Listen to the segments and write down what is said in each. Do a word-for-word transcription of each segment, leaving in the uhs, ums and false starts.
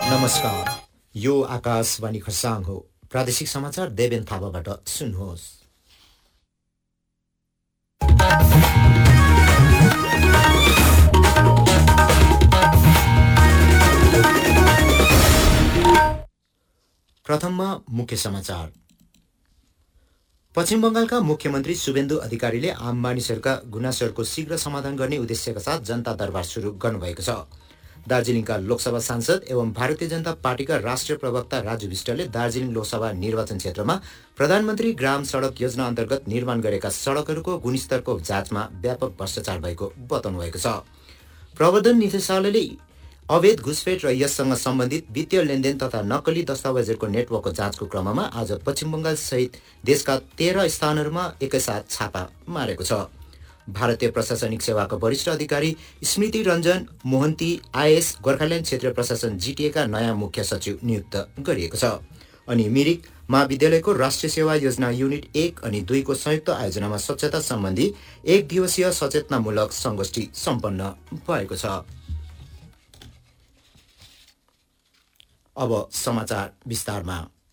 नमस्कार, यो आकाशवाणी खरसाङ हो। प्रादेशिक समाचार देवेन थापाबाट सुन्नुहोस्। प्रथममा मुख्य समाचार। पश्चिम बंगालका मुख्यमन्त्री शुभेन्दु अधिकारीले आम मानिसहरूका गुनासोहरूको शीघ्र समाधान गर्ने उद्देश्यका साथ जनता दरबार सुरु गर्नुभएको छ। दार्जिलिङका लोकसभा सांसद एवं भारतीय जनता पार्टीका राष्ट्रिय प्रवक्ता राजु विष्टले दार्जिलिङ लोकसभा निर्वाचन क्षेत्रमा प्रधानमन्त्री ग्राम सडक योजना अन्तर्गत निर्माण गरेका सडकहरूको गुणस्तरको जाँचमा व्यापक भ्रष्टाचार भएको बताउनु भएको छ। प्रवर्धन निर्देशालयले अवैध घुसपेट र यससँग सम्बन्धित वित्तीय लेनदेन तथा नक्कली दस्तावेजहरूको नेटवर्कको जाँचको क्रममा आज पश्चिम बंगाल सहित देशका तेह्र स्थानहरूमा एकैसाथ छापा मारेको छ। भारतीय प्रशासनिक सेवाका वरिष्ठ अधिकारी स्मृति रञ्जन मोहन्ती आइएएस गोर्खाल्यान्ड क्षेत्रीय प्रशासन जीटीएका नयाँ मुख्य सचिव नियुक्त गरिएको छ। अनि मिरिक महाविद्यालयको राष्ट्रिय सेवा योजना युनिट एक अनि दुईको संयुक्त आयोजनामा स्वच्छता सम्बन्धी एक दिवसीय सचेतनामूलक संगोष्ठी सम्पन्न भएको छ। अब समाचार विस्तारमा।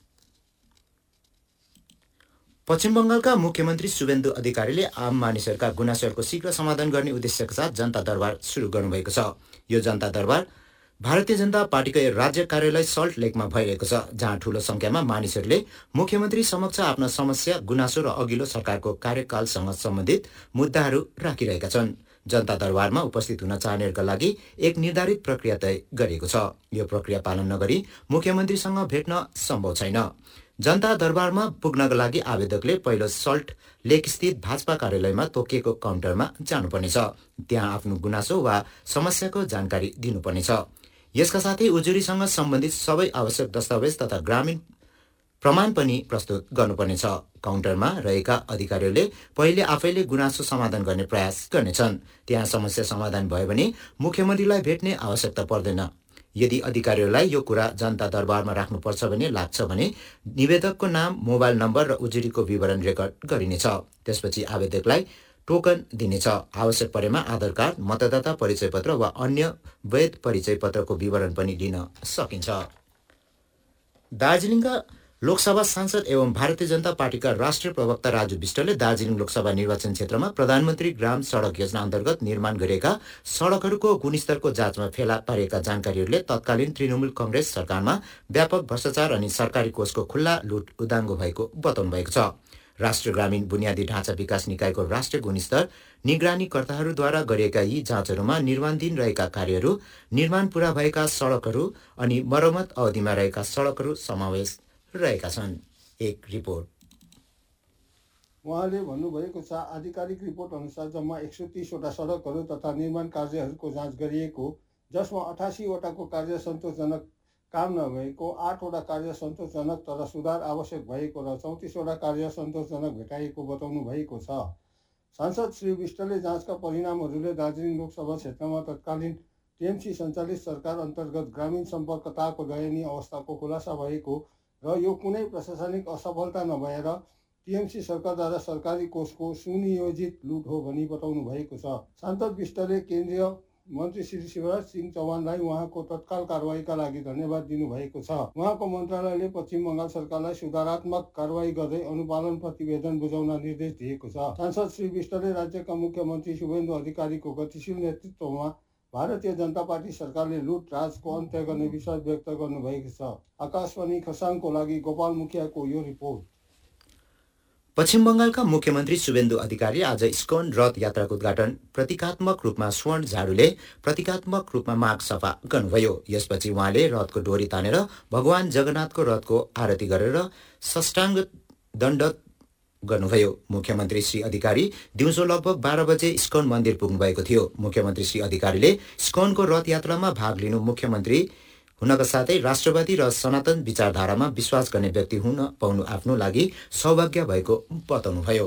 पश्चिम बंगालका मुख्यमन्त्री शुभेन्दु अधिकारीले आम मानिसहरूका गुनासोहरूको शीघ्र समाधान गर्ने उद्देश्यका साथ जनता दरबार सुरु गर्नुभएको छ। यो जनता दरबार भारतीय जनता पार्टीको राज्य कार्यालय सल्ट लेकमा भइरहेको छ, जहाँ ठूलो संख्यामा मानिसहरूले मुख्यमन्त्री समक्ष आफ्ना समस्या, गुनासो र अघिल्लो सरकारको कार्यकालसँग सम्बन्धित मुद्दाहरू राखिरहेका छन्। जनता दरबारमा उपस्थित हुन चाहनेहरूका लागि एक निर्धारित प्रक्रिया तय गरिएको छ। यो प्रक्रिया पालन नगरी मुख्यमन्त्रीसँग भेट्न सम्भव छैन। जनता दरबारमा पुग्नका लागि आवेदकले पहिलो सल्ट लेक स्थित भाजपा कार्यालयमा तोकिएको काउन्टरमा जानुपर्नेछ। त्यहाँ आफ्नो गुनासो वा समस्याको जानकारी दिनुपर्नेछ। यसका साथै उजुरीसँग सम्बन्धित सबै आवश्यक दस्तावेज तथा ग्रामीण प्रमाण पनि प्रस्तुत गर्नुपर्नेछ। काउन्टरमा रहेका अधिकारीहरूले पहिले आफैले गुनासो समाधान गर्ने प्रयास गर्नेछन्। त्यहाँ समस्या समाधान भयो भने मुख्यमन्त्रीलाई भेट्ने आवश्यकता पर्दैन। यदि अधिकारीहरूलाई यो कुरा जनता दरबारमा राख्नुपर्छ भने लाग्छ भने निवेदकको नाम, मोबाइल नम्बर र उजुरीको विवरण रेकर्ड गरिनेछ। त्यसपछि आवेदकलाई टोकन दिनेछ। आवश्यक परेमा आधार कार्ड, मतदाता परिचय पत्र वा अन्य वैध परिचय पत्रको विवरण पनि लिन सकिन्छ। दार्जिलिङका लोकसभा सांसद एवं भारतीय जनता पार्टीका राष्ट्रिय प्रवक्ता राजु विष्टले दार्जिलिङ लोकसभा निर्वाचन क्षेत्रमा प्रधानमन्त्री ग्राम सडक योजना अन्तर्गत निर्माण गरिएका सडकहरूको गुणस्तरको जाँचमा फेला पारेका जानकारीहरूले तत्कालीन तृणमूल कंग्रेस सरकारमा व्यापक भ्रष्टाचार अनि सरकारी कोषको खुल्ला लुट उदाङ्गो भएको बताउनु भएको छ। राष्ट्रिय ग्रामीण बुनियादी ढाँचा विकास निकायको राष्ट्रिय गुणस्तर निगरानीकर्ताहरूद्वारा गरिएका यी जाँचहरूमा निर्माणाधीन रहेका कार्यहरू, निर्माण पूरा भएका सडकहरू अनि मर्मत अवधिमा रहेका सडकहरू समावेश रहेका छन्। एक रिपोर्ट। उहाँले भन्नुभएको छ, आधिकारिक रिपोर्ट अनुसार जम्मा एक सौ तीसवटा सडकहरू तथा निर्माण कार्यहरूको जाँच गरिएको, जसमा अठासीवटाको कार्य सन्तोषजनक काम नभएको, आठवटा कार्य सन्तोषजनक तर सुधार आवश्यक भएको र चौतिसवटा कार्य सन्तोषजनक भेटाइएको बताउनु भएको छ। सांसद श्री विष्टले जाँचका परिणामहरूले दार्जिलिङ लोकसभा क्षेत्रमा तत्कालीन टिएमसी सञ्चालित सरकार अन्तर्गत ग्रामीण सम्पर्कताको दयनीय अवस्थाको खुलासा भएको र यो कुनै प्रशासनिक असफलता नभएर टिएमसी सरकारद्वारा सरकारी कोषको सुनियोजित लुट हो भनी बताउनु भएको छ। सांसद विष्टले केन्द्रीय मन्त्री श्री शिवराज सिंह चौहानलाई उहाँको तत्काल कारवाहीका लागि धन्यवाद दिनुभएको छ। उहाँको मन्त्रालयले पश्चिम बंगाल सरकारलाई सुधारात्मक कारवाही गर्दै अनुपालन प्रतिवेदन बुझाउन निर्देश दिएको छ। सांसद श्री विष्टले राज्यका मुख्यमन्त्री शुभेन्दु अधिकारीको गतिशील नेतृत्वमा भारतीय जनता पार्टी सरकारले लुट राजको अन्त्य गर्ने विश्वास व्यक्त गर्नुभएको छ। आकाशवाणी खरसाङको लागि गोपाल मुखियाको यो रिपोर्ट। पश्चिम बंगालका मुख्यमन्त्री शुभेन्दु अधिकारी आज इस्कन रथ यात्राको उद्घाटन प्रतीकात्मक रूपमा स्वर्ण झाडुले प्रतीकात्मक रूपमा माग सफा गर्नुभयो। यसपछि उहाँले रथको डोरी तानेर भगवान जगन्नाथको रथको आरती गरेर साष्टाङ्ग दण्डवत गर्नुभयो। मुख्यमन्त्री श्री अधिकारी दिउँसो लगभग बाह्र बजे इस्कन मन्दिर पुग्नुभएको थियो। मुख्यमन्त्री श्री अधिकारीले इस्कनको रथ यात्रामा भाग लिनु मुख्यमन्त्री हुनका साथै राष्ट्रवादी र सनातन विचारधारामा विश्वास गर्ने व्यक्ति हुन पाउनु आफ्नो लागि सौभाग्य भएको बताउनुभयो।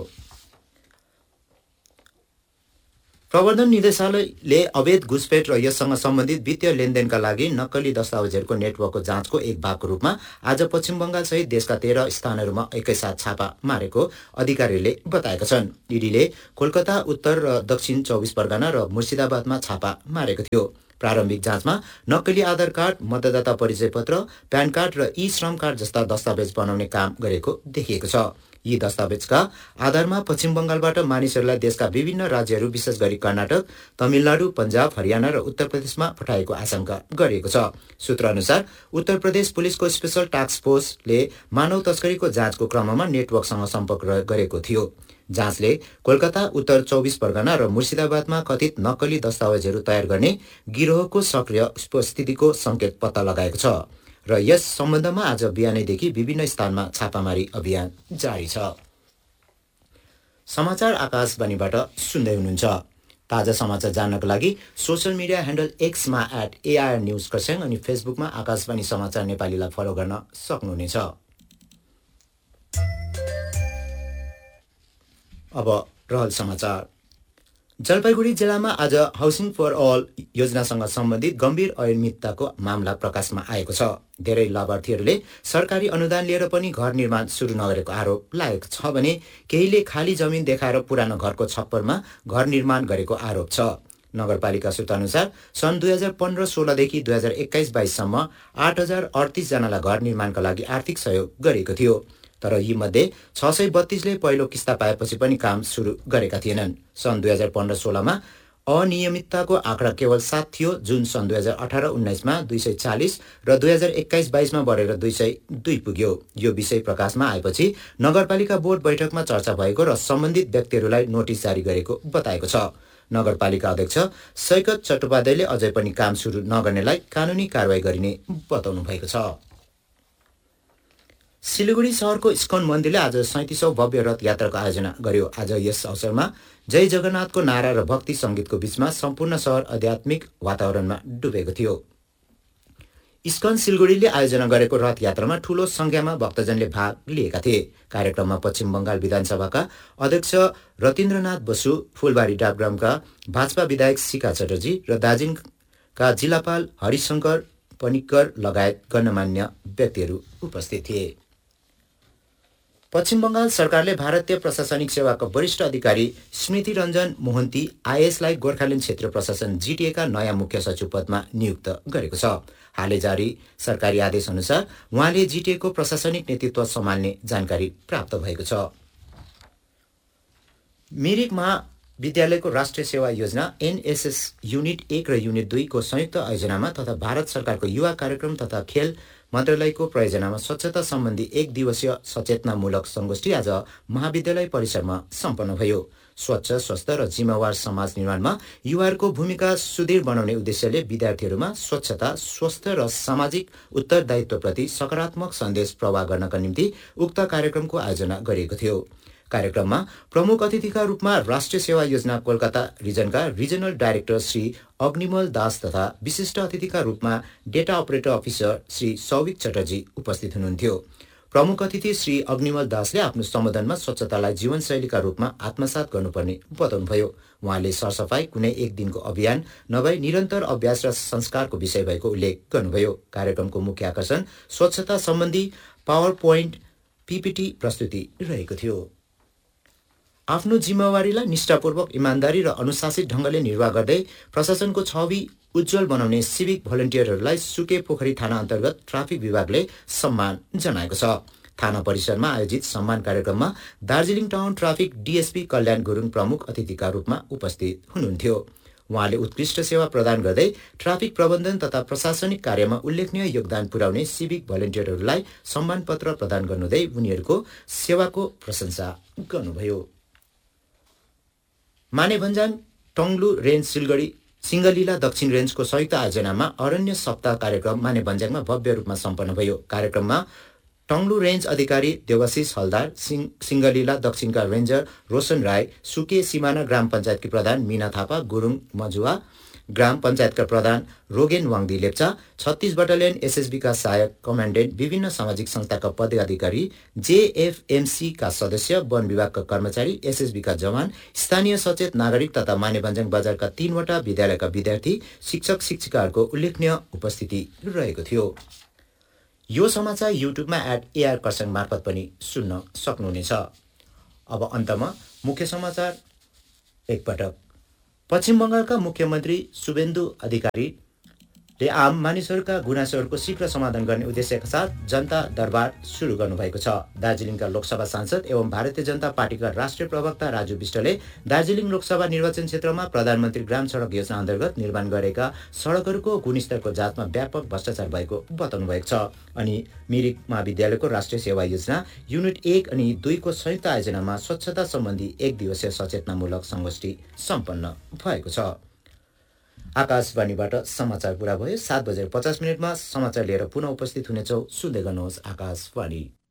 प्रवर्धन निर्देशालयले अवैध घुसपेट र यससँग सम्बन्धित वित्तीय लेनदेनका लागि नक्कली दस्तावेजहरूको नेटवर्कको जाँचको एक भागको रूपमा आज पश्चिम बंगाल सहित देशका तेह्र स्थानहरूमा एकैसाथ छापा मारेको अधिकारीहरूले बताएका छन्। ईडीले कोलकाता, उत्तर र दक्षिण चौबिस परगना र मुर्सिदाबादमा छापा मारेको थियो। प्रारम्भिक जाँचमा नक्कली आधार कार्ड, मतदाता परिचय पत्र, प्यान कार्ड र ई श्रम कार्ड जस्ता दस्तावेज बनाउने काम गरेको देखिएको छ। यी दस्तावेजका आधारमा पश्चिम बंगालबाट मानिसहरूलाई देशका विभिन्न राज्यहरू विशेष गरी कर्नाटक, तमिलनाडु, पञ्जाब, हरियाणा र उत्तर प्रदेशमा पठाएको आशंका गरिएको छ। सूत्र अनुसार उत्तर प्रदेश पुलिसको स्पेशल टास्क फोर्सले मानव तस्करीको जाँचको क्रममा नेटवर्कसँग सम्पर्क गरेको थियो। जाँचले कोलकाता, उत्तर चौबिस परगना र मुर्सिदाबादमा कथित नक्कली दस्तावेजहरू तयार गर्ने गिरोहको सक्रिय उपस्थितिको संकेत पत्ता लगाएको छ र यस सम्बन्धमा आज बिहानैदेखि विभिन्न स्थानमा छापामारी अभियान जारी छ। समाचार आकाशवाणीबाट सुन्दै हुनुहुन्छ। ताजा समाचार जान्नको लागि social media handle एक्समा at AIR news Kurseong अनि फेसबुकमा आकाशवाणी समाचार नेपालीलाई फलो गर्न सक्नुहुनेछ। अब रहल समाचार। जलपाइगुडी जिल्लामा आज हाउसिङ फर अल योजनासँग सम्बन्धित गम्भीर अनियमितताको मामला प्रकाशमा आएको छ। धेरै लाभार्थीहरूले सरकारी अनुदान लिएर पनि घर निर्माण सुरु नगरेको आरोप लागेको छ भने केहीले खाली जमिन देखाएर पुरानो घरको छप्परमा घर निर्माण गरेको आरोप छ। नगरपालिका सूत्रानुसार सन् दुई हजार पन्ध्र सोह्रदेखि दुई हजार एक्काइस बाइससम्म आठ हजार अडतिस जनालाई घर निर्माणका लागि आर्थिक सहयोग गरेको थियो। तर यी मध्ये छ सय बत्तीसले पहिलो किस्ता पाएपछि पनि काम सुरु गरेका थिएनन्। सन् दुई हजार पन्ध्र सोह्रमा अनियमितताको आँकडा केवल सात थियो, जुन सन् दुई हजार अठार उन्नाइसमा दुई सय चालिस र दुई हजार एक्काइस बाइसमा बढेर दुई सय दुई पुग्यो। यो विषय प्रकाशमा आएपछि नगरपालिका बोर्ड बैठकमा चर्चा भएको र सम्बन्धित व्यक्तिहरूलाई नोटिस जारी गरेको बताएको छ। नगरपालिका अध्यक्ष सैकत चट्टोपाध्यायले अझै पनि काम सुरु नगर्नेलाई कानुनी कारवाही गरिने बताउनु भएको छ। सिलगढी शहरको इस्कन मन्दिरले आज सैंतिसौं भव्य रथ यात्राको आयोजना गर्यो। आज यस अवसरमा जय जगन्नाथको नारा र भक्ति संगीतको बीचमा सम्पूर्ण शहर आध्यात्मिक वातावरणमा डुबेको थियो। इस्कन सिलगढीले आयोजना गरेको रथ यात्रामा ठूलो संख्यामा भक्तजनले भाग लिएका थिए। कार्यक्रममा पश्चिम बंगाल विधानसभाका अध्यक्ष रतीन्द्रनाथ बसु, फूलबारी डाकग्रामका भाजपा विधायक सिका चटर्जी र दार्जिलिङका जिल्लापाल हरिशंकर पनिक्कर लगायत गण्यमान्य व्यक्तिहरू उपस्थित थिए। पश्चिम बंगाल सरकारले भारतीय प्रशासनिक सेवाका वरिष्ठ अधिकारी स्मृति रञ्जन मोहन्ती आइएसलाई गोर्खाल्यान्ड क्षेत्र प्रशासन जीटीएका नयाँ मुख्य सचिव पदमा नियुक्त गरेको छ। हालै जारी सरकारी आदेश अनुसार उहाँले जीटीएको प्रशासनिक नेतृत्व सम्हाल्ने जानकारी प्राप्त भएको छ। मिरिक महाविद्यालयको राष्ट्रिय सेवा योजना एनएसएस युनिट एक र युनिट दुई को संयुक्त आयोजनामा तथा भारत सरकारको युवा कार्यक्रम तथा खेल मन्त्रालयको प्रयोजनामा स्वच्छता सम्बन्धी एक दिवसीय सचेतनामूलक संगोष्ठी आज महाविद्यालय परिसरमा सम्पन्न भयो। स्वच्छ, स्वस्थ र जिम्मेवार समाज निर्माणमा युवाहरूको भूमिका सुदृढ बनाउने उद्देश्यले विद्यार्थीहरूमा स्वच्छता, स्वस्थ र सामाजिक उत्तरदायित्वप्रति सकारात्मक सन्देश प्रवाह गर्नका निम्ति उक्त कार्यक्रमको आयोजना गरिएको थियो। कार्यक्रममा प्रमुख अतिथिका रूपमा राष्ट्रिय सेवा योजना कोलकाता रिजनका रिजनल डाइरेक्टर श्री अग्निमल दास तथा विशिष्ट अतिथिका रूपमा data operator officer Shri Souvik Chatterjee उपस्थित हुनुहुन्थ्यो। प्रमुख अतिथि श्री अग्निमल दासले आफ्नो सम्बोधनमा स्वच्छतालाई जीवनशैलीका रूपमा आत्मसात गर्नुपर्ने बताउनुभयो। उहाँले सरसफाई कुनै एक दिनको अभियान नभई निरन्तर अभ्यास र संस्कारको विषय भएको उल्लेख गर्नुभयो। कार्यक्रमको मुख्य आकर्षण स्वच्छता सम्बन्धी पावर पोइन्ट पीपीटी प्रस्तुति रहेको थियो। आफ्नो जिम्मेवारीलाई निष्ठापूर्वक, इमानदारी र अनुशासित ढंगले निर्वाह गर्दै प्रशासनको छवि उज्जवल बनाउने सिभिक भलन्टियरहरूलाई सुके पोखरी थाना अन्तर्गत ट्राफिक विभागले सम्मान जनाएको छ। थाना परिसरमा आयोजित सम्मान कार्यक्रममा दार्जिलिङ टाउन ट्राफिक डीएसपी कल्याण गुरुङ प्रमुख अतिथिका रूपमा उपस्थित हुनुहुन्थ्यो। उहाँले उत्कृष्ट सेवा प्रदान गर्दै ट्राफिक प्रबन्धन तथा प्रशासनिक कार्यमा उल्लेखनीय योगदान पुर्याउने सिभिक भलन्टियरहरूलाई सम्मान पत्र प्रदान गर्नुहुँदै उनीहरूको सेवाको प्रशंसा गर्नुभयो। मानेभन्ज्याङ टङ्ग्लु रेन्ज सिलगढी सिंगलीला दक्षिण रेन्जको संयुक्त आयोजनामा अरण्य सप्ताह कार्यक्रम मानेभन्ज्याङमा भव्य रूपमा सम्पन्न भयो। कार्यक्रममा टङ्ग्लु रेन्ज अधिकारी देवाशिष हलदार, सिंगलीला दक्षिणका रेन्जर रोशन राय, सुके सिमाना ग्राम पञ्चायतकी प्रधान मीना थापा, गुरुङ मजुवा ग्राम पञ्चायतका प्रधान रोगेन वाङदी लेप्चा, छत्तीस बटालियन एसएसबीका सहायक कमान्डेन्ट, विभिन्न सामाजिक संस्थाका पदाधिकारी, जेएफएमसीका सदस्य, वन विभागका कर्मचारी, एसएसबीका जवान, स्थानीय सचेत नागरिक तथा मानेभन्ज्याङ बजारका तीनवटा विद्यालयका विद्यार्थी, शिक्षक शिक्षिकाहरूको उल्लेखनीय उपस्थिति रहेको थियो। यो समाचार युट्युबमा एट एआर खरसाङ मार्फत पनि सुन्न सक्नुहुनेछ। अब अन्तमा मुख्य समाचार एकपटक। पश्चिम बंगालका मुख्यमन्त्री शुभेन्दु अधिकारी ले आम मानिसहरूका गुनासोहरूको शीघ्र समाधान गर्ने उद्देश्यका साथ जनता दरबार सुरु गर्नुभएको छ। दार्जिलिङका लोकसभा सांसद एवं भारतीय जनता पार्टीका राष्ट्रिय प्रवक्ता राजु विष्टले दार्जिलिङ लोकसभा निर्वाचन क्षेत्रमा प्रधानमन्त्री ग्राम सडक योजना अन्तर्गत निर्माण गरेका सडकहरूको गुणस्तरको जाँचमा व्यापक भ्रष्टाचार भएको बताउनु भएको छ। अनि मिरिक महाविद्यालयको राष्ट्रिय सेवा योजना युनिट एक अनि दुईको संयुक्त आयोजनामा स्वच्छता सम्बन्धी एक दिवसीय सचेतनामूलक संगोष्ठी सम्पन्न भएको छ। आकाशवाणीबाट समाचार पुरा भयो। सात बजेर पचास मिनटमा समाचार लिएर पुनः उपस्थित हुनेछौँ। सुन्दै गर्नुहोस् आकाशवाणी।